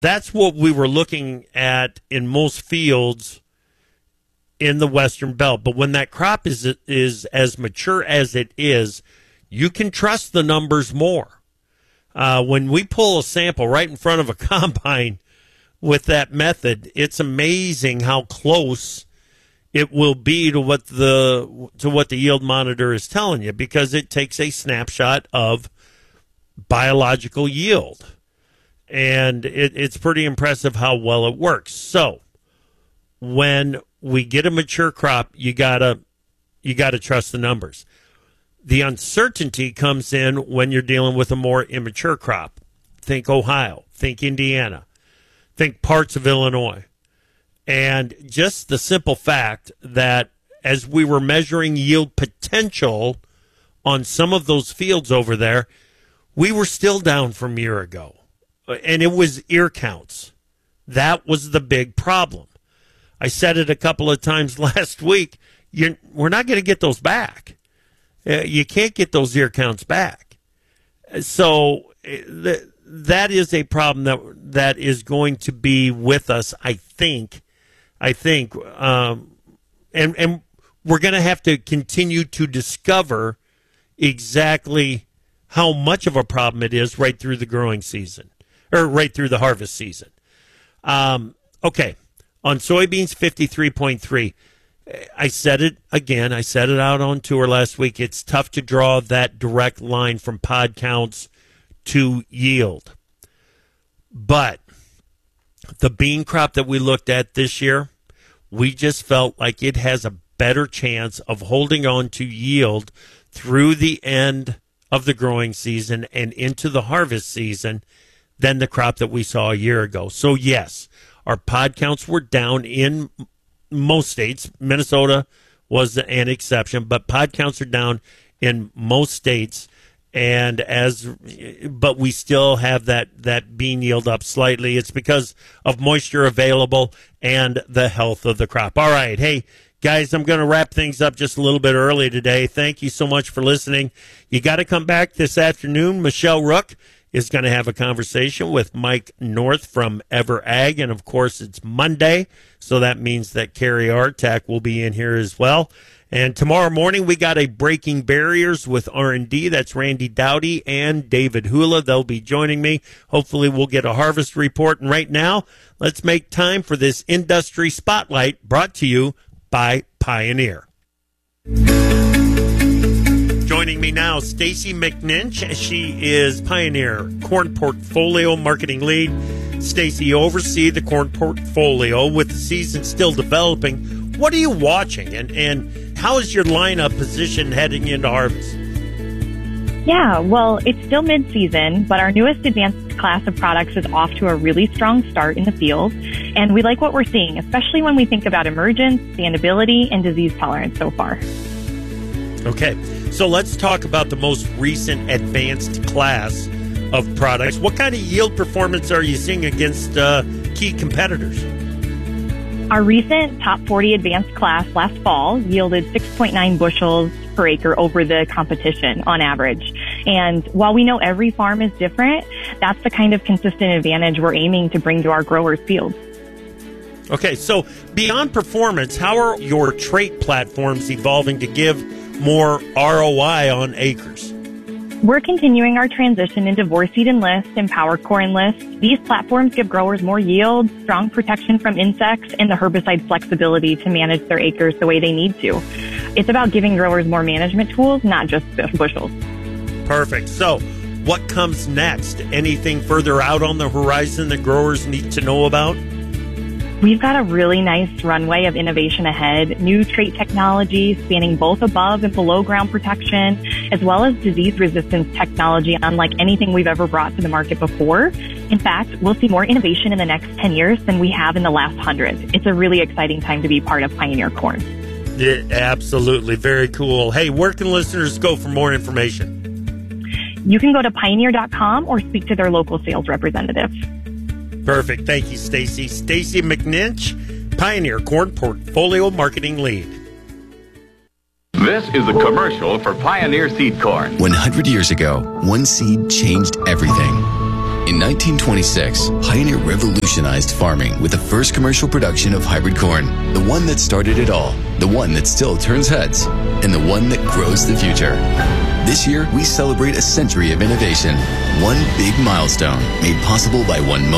That's what we were looking at in most fields in the Western Belt. But when that crop is as mature as it is, you can trust the numbers more. When we pull a sample right in front of a combine with that method, it's amazing how close it will be to what the yield monitor is telling you, because it takes a snapshot of biological yield. And it's pretty impressive how well it works. So when we get a mature crop, you gotta trust the numbers. The uncertainty comes in when you're dealing with a more immature crop. Think Ohio, think Indiana, think parts of Illinois. And just the simple fact that as we were measuring yield potential on some of those fields over there, we were still down from a year ago. And it was ear counts. That was the big problem. I said it a couple of times last week. We're not going to get those back. You can't get those ear counts back. So that is a problem that is going to be with us, I think. And we're going to have to continue to discover exactly how much of a problem it is right through the growing season, or right through the harvest season. Okay, on soybeans, 53.3. I said it again. I said it out on tour last week. It's tough to draw that direct line from pod counts to yield. But the bean crop that we looked at this year, we just felt like it has a better chance of holding on to yield through the end of the growing season and into the harvest season than the crop that we saw a year ago. So, yes, our pod counts were down in most states. Minnesota was an exception, but pod counts are down in most states. But we still have that bean yield up slightly. It's because of moisture available and the health of the crop. All right. Hey, guys, I'm going to wrap things up just a little bit early today. Thank you so much for listening. You got to come back this afternoon. Michelle Rook is going to have a conversation with Mike North from Ever Ag. And, of course, it's Monday, so that means that Carrie Artak will be in here as well. And tomorrow morning, we got a Breaking Barriers with R&D. That's Randy Dowdy and David Hula. They'll be joining me. Hopefully, we'll get a harvest report. And right now, let's make time for this Industry Spotlight brought to you by Pioneer. Joining me now, Stacy McNinch. She is Pioneer Corn Portfolio Marketing Lead. Stacy, you oversee the corn portfolio with the season still developing. What are you watching, and how is your lineup position heading into harvest? Yeah, well, it's still mid-season, but our newest advanced class of products is off to a really strong start in the field, and we like what we're seeing, especially when we think about emergence, standability, and disease tolerance so far. Okay, so let's talk about the most recent advanced class of products. What kind of yield performance are you seeing against key competitors? Our recent top 40 advanced class last fall yielded 6.9 bushels per acre over the competition on average. And while we know every farm is different, that's the kind of consistent advantage we're aiming to bring to our growers' fields. Okay, so beyond performance, how are your trait platforms evolving to give more ROI on acres? We're continuing our transition into Vorceed Enlist and PowerCore Enlist. These platforms give growers more yield, strong protection from insects, and the herbicide flexibility to manage their acres the way they need to. It's about giving growers more management tools, not just bushels. Perfect. So what comes next? Anything further out on the horizon that growers need to know about? We've got a really nice runway of innovation ahead, new trait technology spanning both above and below ground protection, as well as disease resistance technology unlike anything we've ever brought to the market before. In fact, we'll see more innovation in the next 10 years than we have in the last 100. It's a really exciting time to be part of Pioneer Corn. Yeah, absolutely. Very cool. Hey, where can listeners go for more information? You can go to pioneer.com or speak to their local sales representative. Perfect. Thank you, Stacy. Stacy McNinch, Pioneer Corn Portfolio Marketing Lead. This is a commercial for Pioneer Seed Corn. 100 years ago, one seed changed everything. In 1926, Pioneer revolutionized farming with the first commercial production of hybrid corn, the one that started it all, the one that still turns heads, and the one that grows the future. This year, we celebrate a century of innovation, one big milestone made possible by one moment.